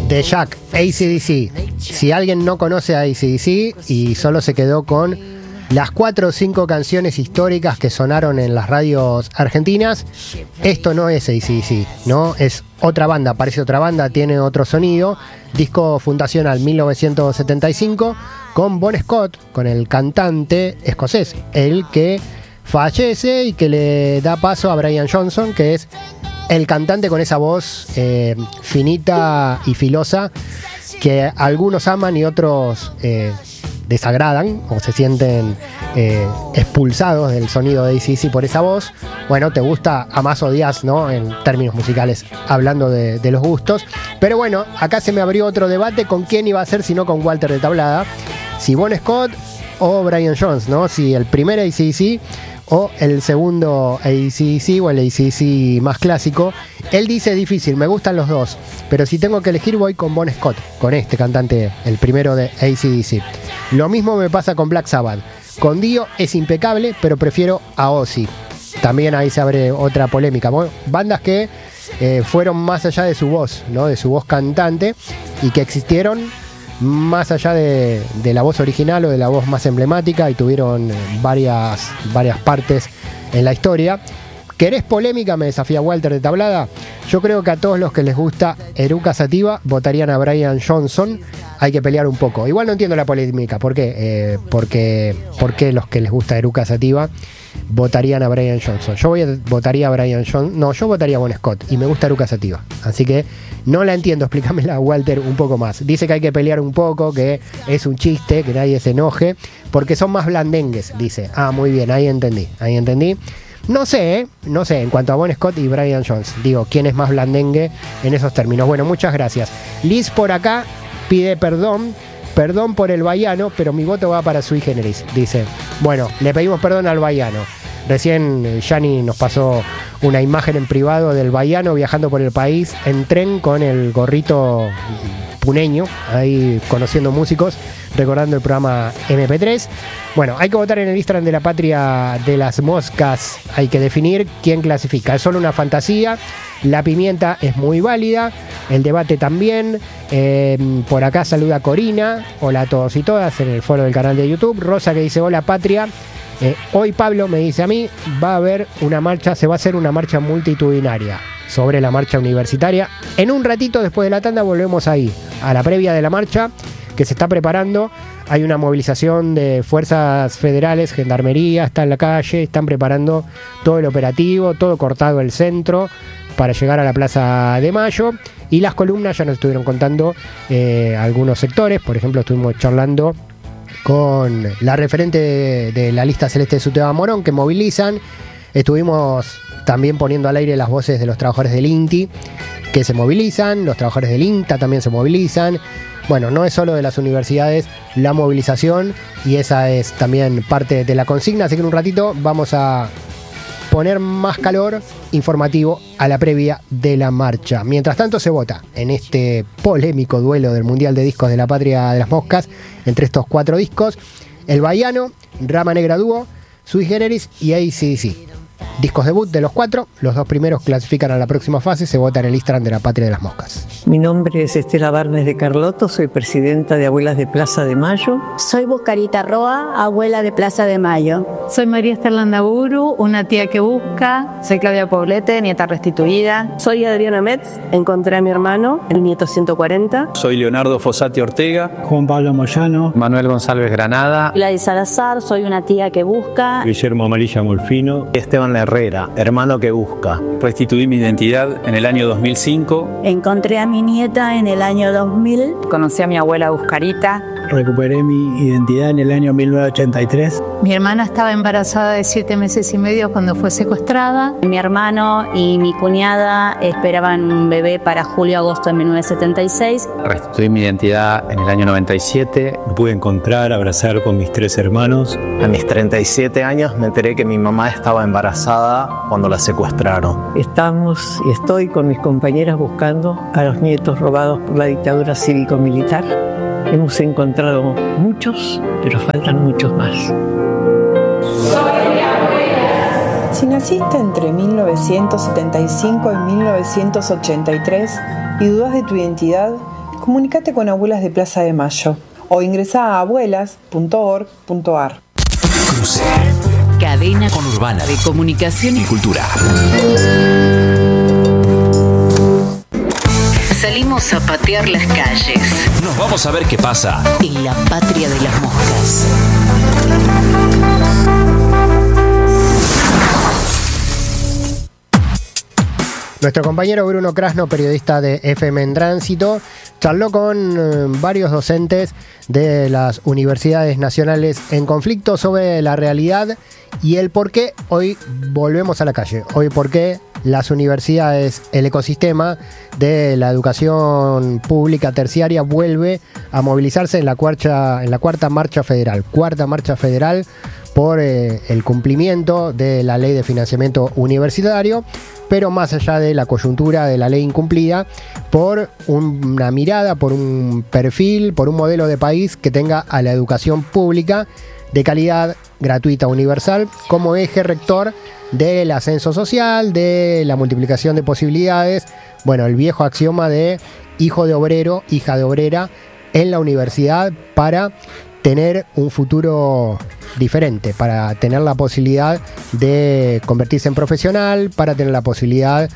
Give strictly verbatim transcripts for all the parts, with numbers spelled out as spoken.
de Jack, A C D C. Si alguien no conoce a A C D C y solo se quedó con las cuatro o cinco canciones históricas que sonaron en las radios argentinas, esto no es A C D C, ¿no? Es otra banda, parece otra banda, tiene otro sonido. Disco fundacional mil novecientos setenta y cinco con Bon Scott, con el cantante escocés, el que fallece y que le da paso a Brian Johnson, que es el cantante con esa voz eh, finita y filosa que algunos aman y otros eh, desagradan o se sienten eh, expulsados del sonido de A C D C por esa voz. Bueno, te gusta, amás, odias, ¿no? En términos musicales, hablando de, de los gustos. Pero bueno, acá se me abrió otro debate con quién iba a ser, si no con Walter de Tablada. Si Bon Scott o Brian Jones, ¿no? Si el primer A C D C o el segundo A C D C o el A C D C más clásico. Él dice difícil, me gustan los dos, pero si tengo que elegir voy con Bon Scott, con este cantante, el primero de A C D C. Lo mismo me pasa con Black Sabbath. Con Dio es impecable, pero prefiero a Ozzy. También ahí se abre otra polémica. Bandas que eh, fueron más allá de su voz, ¿no? De su voz cantante, y que existieron más allá de, de la voz original o de la voz más emblemática, y tuvieron varias, varias partes en la historia. ¿Querés polémica? Me desafía Walter de Tablada. Yo creo que a todos los que les gusta Eruca Sativa votarían a Brian Johnson. Hay que pelear un poco. Igual no entiendo la polémica. ¿Por qué? Eh, porque, ¿Por qué los que les gusta Eruca Sativa votarían a Brian Johnson? Yo voy a, votaría a Brian Johnson. No, yo votaría a Bon Scott. Y me gusta Eruca Sativa. Así que no la entiendo. Explícamela, Walter, un poco más. Dice que hay que pelear un poco, que es un chiste, que nadie se enoje, porque son más blandengues, dice. Ah, muy bien, ahí entendí. Ahí entendí. No sé, ¿eh? no sé, en cuanto a Bon Scott y Brian Jones. Digo, ¿quién es más blandengue en esos términos? Bueno, muchas gracias. Liz por acá pide perdón, perdón por el baiano, pero mi voto va para Sui Generis, dice. Bueno, le pedimos perdón al baiano. Recién Yanni nos pasó una imagen en privado del baiano viajando por el país en tren con el gorrito puneño, ahí conociendo músicos, recordando el programa eme pe tres. Bueno, hay que votar en el Instagram de la Patria de las Moscas. Hay que definir quién clasifica. Es solo una fantasía. La pimienta es muy válida. El debate también. Eh, por acá saluda Corina. Hola a todos y todas en el foro del canal de YouTube. Rosa que dice hola Patria. Eh, hoy Pablo me dice a mí, va a haber una marcha, se va a hacer una marcha multitudinaria sobre la marcha universitaria. En un ratito después de la tanda volvemos ahí, a la previa de la marcha que se está preparando. Hay una movilización de fuerzas federales, gendarmería está en la calle, están preparando todo el operativo, todo cortado el centro para llegar a la Plaza de Mayo. Y las columnas ya nos estuvieron contando eh, algunos sectores. Por ejemplo, estuvimos charlando con la referente de, de la lista celeste de Suteba Morón, que movilizan. Estuvimos también poniendo al aire las voces de los trabajadores del INTI, que se movilizan, los trabajadores del INTA también se movilizan. Bueno, no es solo de las universidades la movilización, y esa es también parte de la consigna, así que en un ratito vamos a poner más calor informativo a la previa de la marcha. Mientras tanto se vota en este polémico duelo del Mundial de Discos de la Patria de las Moscas entre estos cuatro discos: El Baiano, Rama Negra Dúo, Sui Generis y A C D C. Discos debut de los cuatro, los dos primeros clasifican a la próxima fase, se vota en el Instagram de la Patria de las Moscas. Mi nombre es Estela Barnes de Carlotto, soy presidenta de Abuelas de Plaza de Mayo. Soy Buscarita Roa, abuela de Plaza de Mayo. Soy María Esther Landaburu, una tía que busca. Soy Claudia Poblete, nieta restituida. Soy Adriana Metz, encontré a mi hermano, el nieto ciento cuarenta. Soy Leonardo Fossati Ortega. Juan Pablo Moyano. Manuel González Granada. Gladys Salazar, soy una tía que busca. Guillermo Amarilla Molfino. Esteban Herrera, hermano que busca. Restituí mi identidad en el año dos mil cinco. Encontré a mi nieta en el año dos mil. Conocí a mi abuela Buscarita. Recuperé mi identidad en el año mil novecientos ochenta y tres. Mi hermana estaba embarazada de siete meses y medio cuando fue secuestrada. Mi hermano y mi cuñada esperaban un bebé para julio-agosto de mil novecientos setenta y seis. Restituí mi identidad en el año noventa y siete. Me pude encontrar, abrazar con mis tres hermanos. A mis treinta y siete años me enteré que mi mamá estaba embarazada cuando la secuestraron. Estamos y estoy con mis compañeras buscando a los nietos robados por la dictadura cívico-militar. Hemos encontrado muchos, pero faltan muchos más. Si naciste entre mil novecientos setenta y cinco y mil novecientos ochenta y tres y dudas de tu identidad, comunícate con Abuelas de Plaza de Mayo o ingresá a abuelas punto org punto ar. Cruce. Cadena Conurbana de comunicación y cultura. Salimos a patear las calles. Nos vamos a ver qué pasa en la patria de las moscas. Nuestro compañero Bruno Krasno, periodista de F M en Tránsito, charló con eh, varios docentes de las universidades nacionales en conflicto sobre la realidad y el por qué hoy volvemos a la calle. Hoy por qué las universidades, el ecosistema de la educación pública terciaria vuelve a movilizarse en la cuarta, en la cuarta marcha federal. Cuarta marcha federal por eh, el cumplimiento de la ley de financiamiento universitario, pero más allá de la coyuntura de la ley incumplida, por un, una mirada, por un perfil, por un modelo de país que tenga a la educación pública de calidad, gratuita, universal, como eje rector del ascenso social, de la multiplicación de posibilidades, bueno, el viejo axioma de hijo de obrero, hija de obrera en la universidad para tener un futuro diferente, para tener la posibilidad de convertirse en profesional, para tener la posibilidad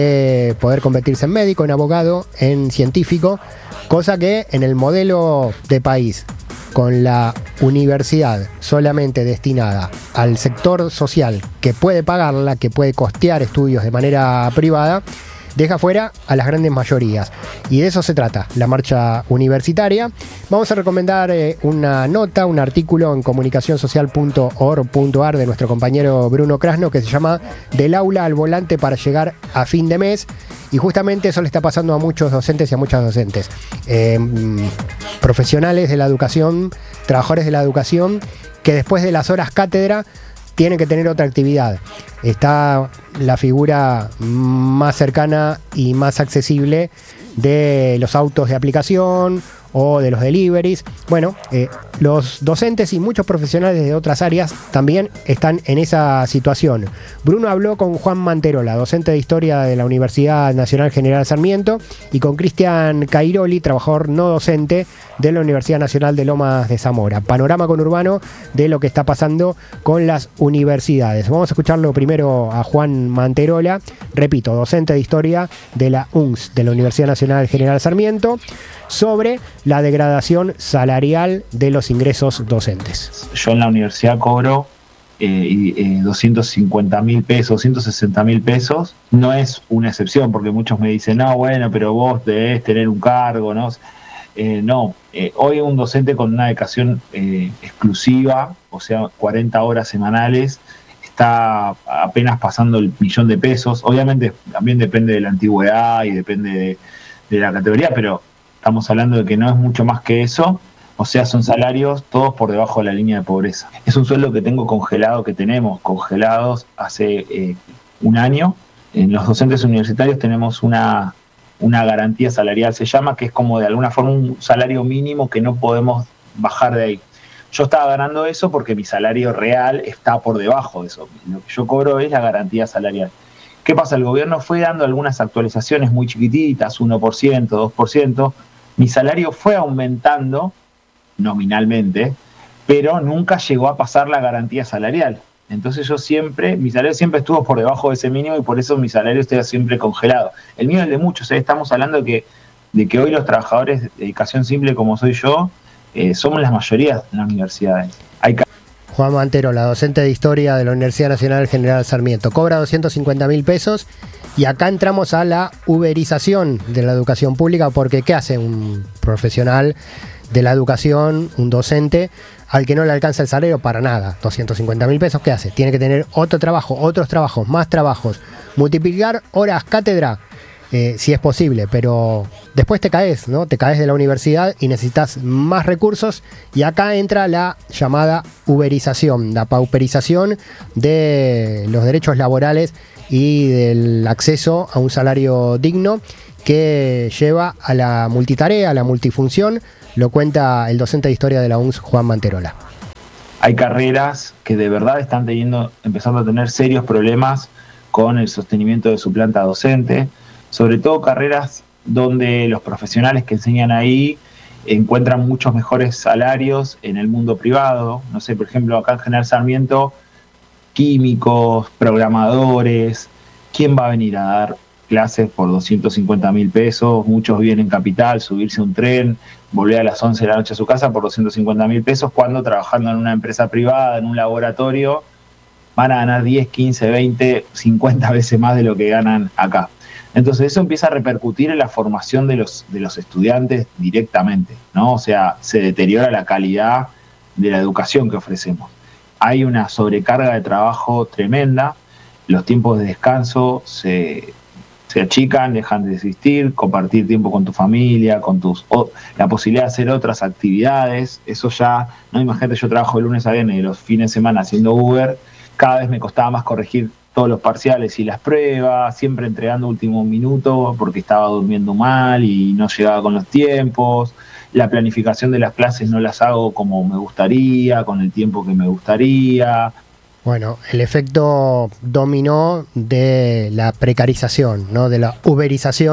de poder convertirse en médico, en abogado, en científico, cosa que en el modelo de país, con la universidad solamente destinada al sector social que puede pagarla, que puede costear estudios de manera privada, deja fuera a las grandes mayorías. Y de eso se trata la marcha universitaria. Vamos a recomendar eh, una nota, un artículo en comunicación social punto org punto ar de nuestro compañero Bruno Krasno que se llama Del aula al volante para llegar a fin de mes. Y justamente eso le está pasando a muchos docentes y a muchas docentes. Eh, profesionales de la educación, trabajadores de la educación, que después de las horas cátedra tienen que tener otra actividad. Está la figura más cercana y más accesible de los autos de aplicación o de los deliveries. Bueno, eh, los docentes y muchos profesionales de otras áreas también están en esa situación. Bruno habló con Juan Manterola, docente de Historia de la Universidad Nacional General Sarmiento, y con Cristian Cairoli, trabajador no docente de la Universidad Nacional de Lomas de Zamora. Panorama conurbano de lo que está pasando con las universidades. Vamos a escucharlo primero a Juan Manterola, repito, docente de Historia de la U N S, de la Universidad Nacional General Sarmiento, sobre la degradación salarial de los ingresos docentes. Yo en la universidad cobro eh, eh, doscientos cincuenta mil pesos, doscientos sesenta mil pesos. No es una excepción, porque muchos me dicen, no, bueno, pero vos debés tener un cargo, ¿no? Eh, no, eh, hoy un docente con una dedicación eh, exclusiva, o sea, cuarenta horas semanales, está apenas pasando el millón de pesos. Obviamente también depende de la antigüedad y depende de, de la categoría, pero estamos hablando de que no es mucho más que eso. O sea, son salarios todos por debajo de la línea de pobreza. Es un sueldo que tengo congelado, que tenemos congelados hace eh, un año. En los docentes universitarios tenemos una, una garantía salarial, se llama, que es como de alguna forma un salario mínimo que no podemos bajar de ahí. Yo estaba ganando eso porque mi salario real está por debajo de eso. Lo que yo cobro es la garantía salarial. ¿Qué pasa? El gobierno fue dando algunas actualizaciones muy chiquititas, uno por ciento, dos por ciento. Mi salario fue aumentando nominalmente, pero nunca llegó a pasar la garantía salarial. Entonces yo siempre, mi salario siempre estuvo por debajo de ese mínimo y por eso mi salario está siempre congelado. El mío es el de muchos, ¿eh? Estamos hablando de que, de que hoy los trabajadores de educación simple como soy yo, eh, somos las mayorías en las universidades. Hay que... Juan Manterola, docente de Historia de la Universidad Nacional General Sarmiento, cobra doscientos cincuenta mil pesos. Y acá entramos a la uberización de la educación pública, porque ¿qué hace un profesional de la educación, un docente, al que no le alcanza el salario para nada? doscientos cincuenta mil pesos, ¿qué hace? Tiene que tener otro trabajo, otros trabajos, más trabajos, multiplicar horas cátedra, eh, si es posible, pero después te caes, ¿no? Te caes de la universidad y necesitas más recursos, y acá entra la llamada uberización, la pauperización de los derechos laborales y del acceso a un salario digno, que lleva a la multitarea, a la multifunción. Lo cuenta el docente de Historia de la U N S, Juan Manterola. Hay carreras que de verdad están teniendo, empezando a tener serios problemas con el sostenimiento de su planta docente, sobre todo carreras donde los profesionales que enseñan ahí encuentran muchos mejores salarios en el mundo privado. No sé, por ejemplo, acá en General Sarmiento, químicos, programadores, ¿quién va a venir a dar clases por doscientos cincuenta mil pesos? Muchos viven en Capital, subirse a un tren, volver a las once de la noche a su casa por doscientos cincuenta mil pesos, cuando trabajando en una empresa privada, en un laboratorio, van a ganar diez, quince, veinte, cincuenta veces más de lo que ganan acá. Entonces eso empieza a repercutir en la formación de los, de los estudiantes directamente, ¿no? O sea, se deteriora la calidad de la educación que ofrecemos. Hay una sobrecarga de trabajo tremenda, los tiempos de descanso se, se achican, dejan de existir, compartir tiempo con tu familia, con tus o, la posibilidad de hacer otras actividades, eso ya, no, imagínate, yo trabajo de lunes a viernes y los fines de semana haciendo Uber, cada vez me costaba más corregir todos los parciales y las pruebas, siempre entregando último minuto porque estaba durmiendo mal y no llegaba con los tiempos. La planificación de las clases no las hago como me gustaría, con el tiempo que me gustaría. Bueno, el efecto dominó de la precarización, ¿no? De la uberización.